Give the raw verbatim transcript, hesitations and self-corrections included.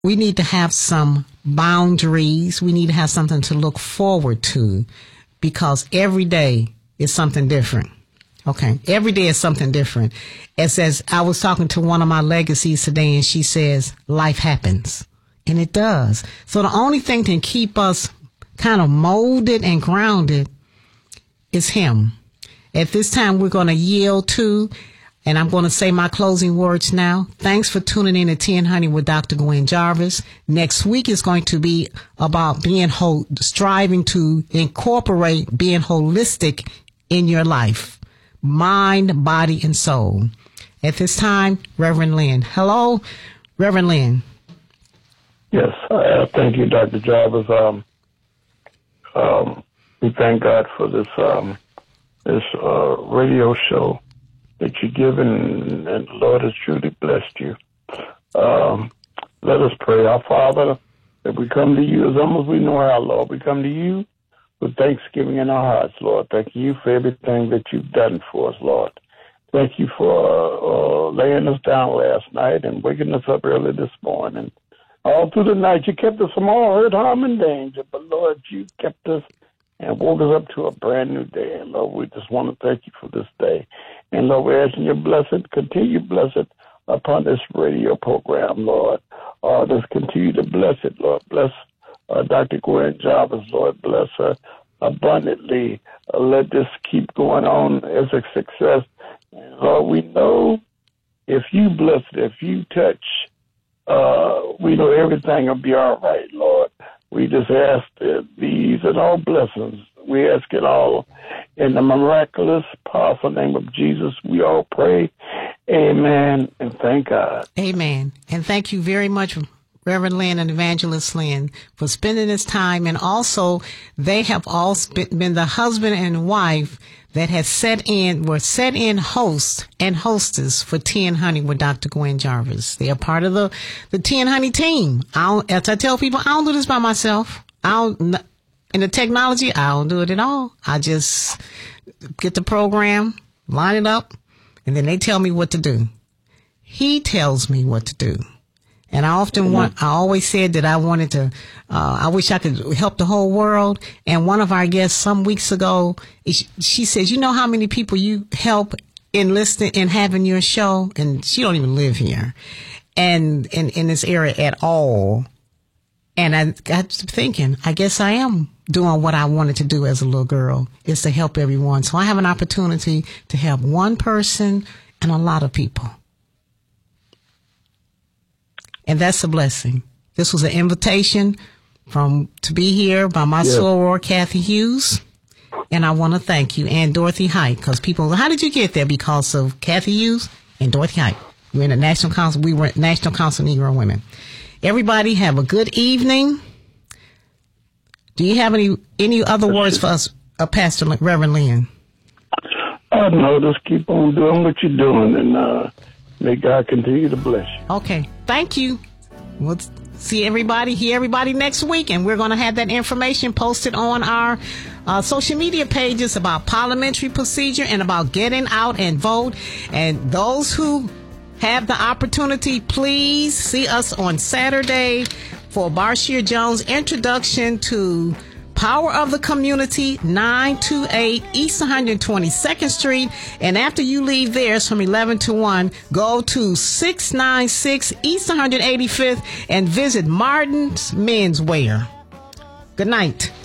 we need to have some boundaries. We need to have something to look forward to, because every day is something different. Okay. Every day is something different. It says, I was talking to one of my legacies today, and she says, life happens. And it does. So the only thing that can keep us kind of molded and grounded is him. At this time, we're going to yield to, and I'm going to say my closing words now. Thanks for tuning in to Tea and Honey with Doctor Gwen Jarvis. Next week is going to be about being whole, striving to incorporate being holistic in your life, mind, body, and soul. At this time, Reverend Lynn. Hello, Reverend Lynn. Yes, uh, thank you, Doctor Jarvis. Um, um, we thank God for this um, this uh, radio show that you've given, and the Lord has truly blessed you. Um, let us pray. Our Father, that we come to you as almost we know our Lord. We come to you with thanksgiving in our hearts, Lord. Thank you for everything that you've done for us, Lord. Thank you for uh, laying us down last night and waking us up early this morning. All through the night, you kept us from all hurt, harm, and danger. But, Lord, you kept us and woke us up to a brand new day. And, Lord, we just want to thank you for this day. And, Lord, we're asking your blessing, continue blessing upon this radio program, Lord. Uh, just continue to bless it, Lord. Bless uh, Doctor Gwen Jarvis, Lord. Bless her abundantly. Uh, let this keep going on as a success. And, Lord, we know if you bless it, if you touch, Uh, we know everything will be all right, Lord. We just ask that these and all blessings. We ask it all in the miraculous, powerful name of Jesus. We all pray. Amen. And thank God. Amen. And thank you very much, Reverend Lynn and Evangelist Lynn, for spending this time. And also, they have all been the husband and wife that has set in, were set in hosts and hostess for Tea and Honey with Doctor Gwen Jarvis. They are part of the, the Tea and Honey team. I don't, as I tell people, I don't do this by myself. I don't, in the technology, I don't do it at all. I just get the program, line it up, and then they tell me what to do. He tells me what to do. And I often mm-hmm. want, I always said that I wanted to, uh, I wish I could help the whole world. And one of our guests some weeks ago, she says, you know how many people you help in listening and having your show? And she don't even live here and in, in this area at all. And I got thinking, I guess I am doing what I wanted to do as a little girl, is to help everyone. So I have an opportunity to help one person and a lot of people. And that's a blessing. This was an invitation from to be here by my yes. soror, Kathy Hughes. And I want to thank you, and Dorothy Height, because people, how did you get there? Because of Kathy Hughes and Dorothy Height. We're in the National Council. We were at National Council of Negro Women. Everybody have a good evening. Do you have any any other words for us, uh, Pastor Reverend Lynn? Uh, no, just keep on doing what you're doing, and uh, may God continue to bless you. Okay. Thank you. We'll see everybody, hear everybody next week, and we're going to have that information posted on our uh, social media pages about parliamentary procedure and about getting out and vote. And those who have the opportunity, please see us on Saturday for Barshir Jones' introduction to Power of the Community, nine two eight East one hundred twenty-second Street. And after you leave there, it's from eleven to one, go to six ninety-six East one hundred eighty-fifth and visit Martin's Menswear. Good night.